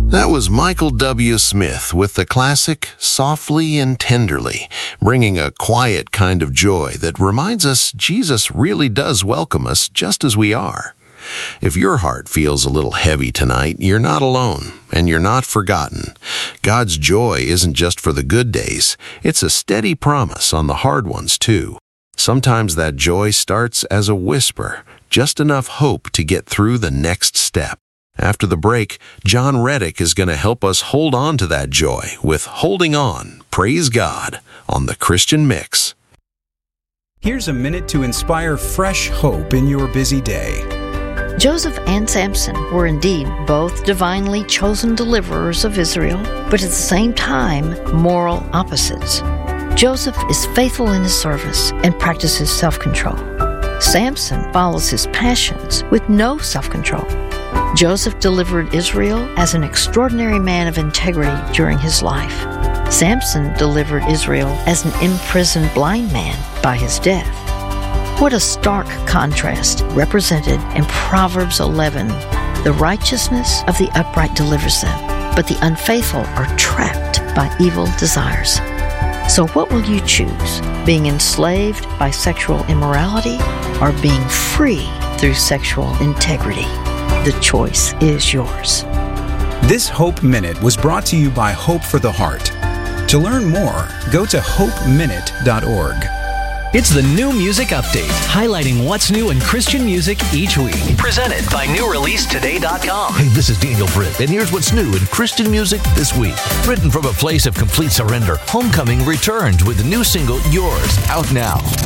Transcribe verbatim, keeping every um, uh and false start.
That was Michael W. Smith with the classic Softly and Tenderly, bringing a quiet kind of joy that reminds us Jesus really does welcome us just as we are. If your heart feels a little heavy tonight, you're not alone, and you're not forgotten. God's joy isn't just for the good days. It's a steady promise on the hard ones, too. Sometimes that joy starts as a whisper, just enough hope to get through the next step. After the break, John Reddick is going to help us hold on to that joy with Holding On, Praise God, on the Christian Mix. Here's a minute to inspire fresh hope in your busy day. Joseph and Samson were indeed both divinely chosen deliverers of Israel, but at the same time, moral opposites. Joseph is faithful in his service and practices self-control. Samson follows his passions with no self-control. Joseph delivered Israel as an extraordinary man of integrity during his life. Samson delivered Israel as an imprisoned blind man by his death. What a stark contrast represented in Proverbs eleven. The righteousness of the upright delivers them, but the unfaithful are trapped by evil desires. So what will you choose? Being enslaved by sexual immorality or being free through sexual integrity? The choice is yours. This Hope Minute was brought to you by Hope for the Heart. To learn more, go to hope minute dot org. It's the New Music Update, highlighting what's new in Christian music each week. Presented by new release today dot com. Hey, this is Daniel Britt, and here's what's new in Christian music this week. Written from a place of complete surrender, Homecoming returns with the new single, Yours, out now.